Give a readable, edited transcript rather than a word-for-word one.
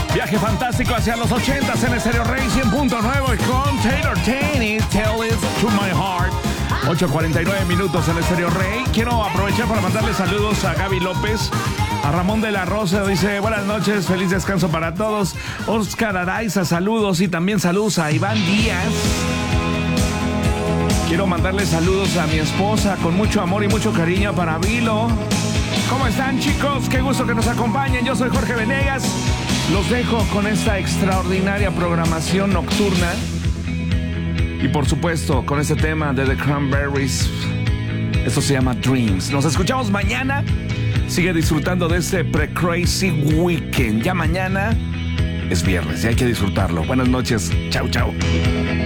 Viaje fantástico hacia los 80s en Estéreo Rey 100.9 con Taylor Taney, Tell It to My Heart. 8:49 minutos en Estéreo Rey. Quiero aprovechar para mandarle saludos a Gaby López, a Ramón de la Rosa, dice buenas noches, feliz descanso para todos. Oscar Araiza, saludos, y también saludos a Iván Díaz. Quiero mandarle saludos a mi esposa con mucho amor y mucho cariño para Vilo. ¿Cómo están, chicos? Qué gusto que nos acompañen. Yo soy Jorge Venegas. Los dejo con esta extraordinaria programación nocturna. Y por supuesto, con este tema de The Cranberries. Esto se llama Dreams. Nos escuchamos mañana. Sigue disfrutando de este pre-crazy weekend. Ya mañana es viernes y hay que disfrutarlo. Buenas noches. Chau, chau.